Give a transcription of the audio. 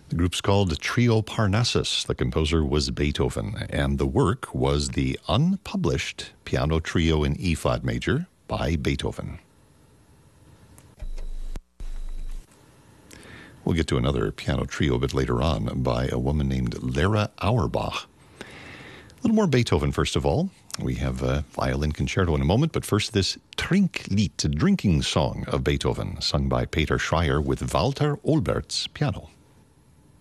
The group's called Trio Parnassus. The composer was Beethoven, and the work was the unpublished piano trio in E-flat major by Beethoven. We'll get to another piano trio a bit later on by a woman named Lara Auerbach. A little more Beethoven, first of all. We have a violin concerto in a moment, but first this Trinklied, drinking song of Beethoven, sung by Peter Schreier with Walter Olbert's piano.